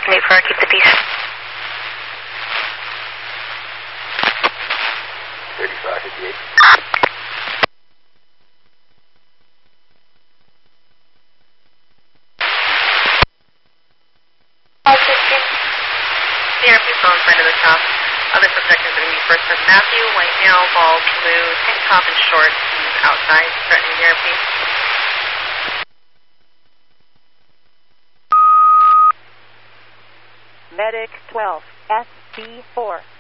Falcon 8-4, keep the peace. 3558. CRP phone, friend of the top. Other subject is going to be first from Matthew, white male, bald, blue, tank top and shorts. He's outside, threatening DRP. Medic 12, SB4.